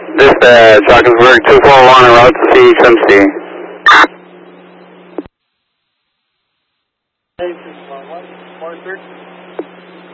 Dispatch, Hawkinsburg 241 en route to CHMC. Hey, 611, 4 search.